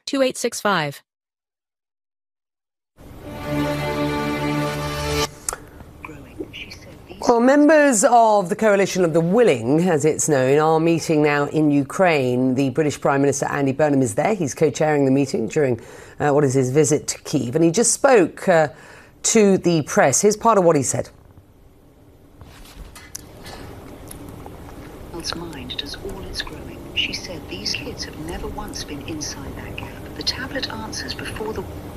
2865. Well, members of the Coalition of the Willing, as it's known, are meeting now in Ukraine. The British Prime Minister Andy Burnham is there. He's co-chairing the meeting during what is his visit to Kyiv. And he just spoke to the press. Here's part of what he said. Mind does all its growing. She said these kids have never once been inside that gap. The tablet answers before the